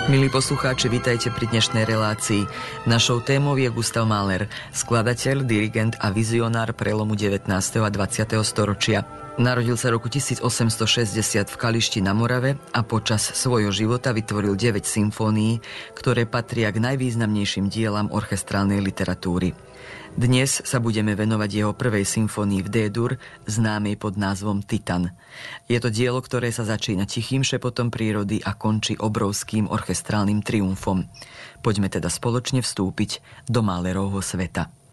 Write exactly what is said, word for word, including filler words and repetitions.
Milí poslucháči, vítajte pri dnešnej relácii. Našou témou je Gustav Mahler, skladateľ, dirigent a vizionár prelomu devätnásteho a dvadsiateho storočia. Narodil sa roku tisícosemstošesťdesiat v Kališti na Morave a počas svojho života vytvoril deväť symfónií, ktoré patria k najvýznamnejším dielam orchestrálnej literatúry. Dnes sa budeme venovať jeho prvej symfónii v D-dur, známej pod názvom Titan. Je to dielo, ktoré sa začína tichým šepotom prírody a končí obrovským orchestrálnym triumfom. Poďme teda spoločne vstúpiť do Mahlerovho sveta.